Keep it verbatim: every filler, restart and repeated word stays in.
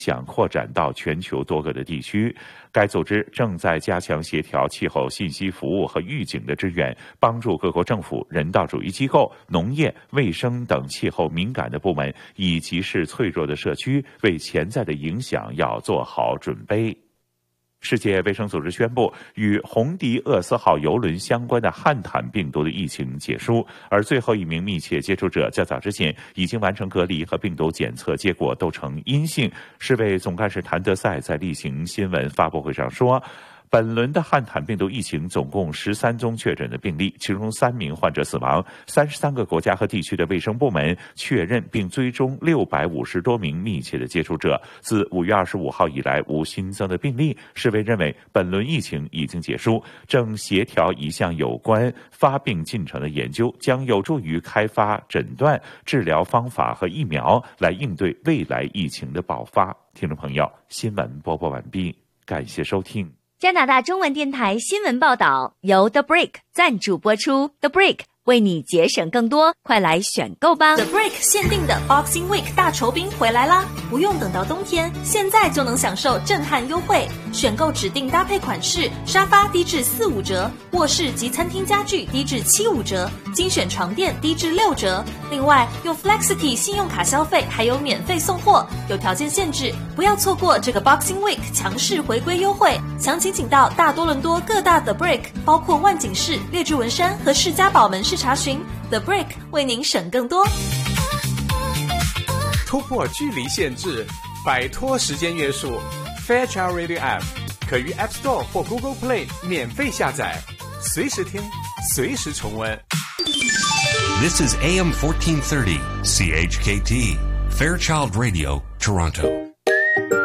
想扩展到全球多个的地区。该组织正在加强协调气候信息服务和预警的支援，帮助各国政府、人道主义机构、农业、卫生等气候敏感的部门以及是脆弱的社区为潜在的影响要做好准备。世界卫生组织宣布，与红迪厄斯号邮轮相关的汉坦病毒的疫情结束，而最后一名密切接触者较早之前已经完成隔离和病毒检测结果都呈阴性。世卫总干事谭德赛在例行新闻发布会上说，本轮的汉坦病毒疫情总共十三宗确诊的病例，其中三名患者死亡。三十三个国家和地区的卫生部门确认并追踪六百五十多名密切的接触者。自五月二十五号以来无新增的病例。世卫认为本轮疫情已经结束，正协调一项有关发病进程的研究，将有助于开发诊断、治疗方法和疫苗，来应对未来疫情的爆发。听众朋友，新闻播报完毕，感谢收听。 加拿大中文电台新闻报道由 The Brick 赞助播出。 The Brick 为你节省更多，快来选购吧。 The Brick 限定的 Boxing Week 大酬宾回来啦！不用等到冬天，现在就能享受震撼优惠。选购指定搭配款式，沙发低至四五折，卧室及餐厅家具低至七五折，精选床垫低至六折。另外，用 Flexity 信用卡消费还有免费送货，有条件限制，不要错过这个 Boxing Week 强势回归优惠。详情请到大多伦多各大 The Brick， 包括万景市、列治文山和士嘉堡门市查询。The Brick 为您省更多。 突破距离限制，摆脱时间约束。Fairchild Radio App 可于 App Store 或 Google Play 免费下载，随时听，随时重温。 This is A M fourteen thirty C H K T Fairchild Radio, Toronto.